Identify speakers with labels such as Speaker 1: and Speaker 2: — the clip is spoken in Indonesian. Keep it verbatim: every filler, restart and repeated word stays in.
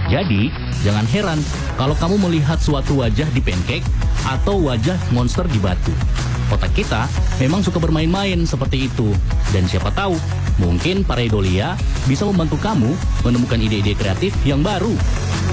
Speaker 1: Jadi, jangan heran kalau kamu melihat suatu wajah di pancake atau wajah monster di batu. Otak kita memang suka bermain-main seperti itu. Dan siapa tahu, mungkin Pareidolia bisa membantu kamu menemukan ide-ide kreatif yang baru.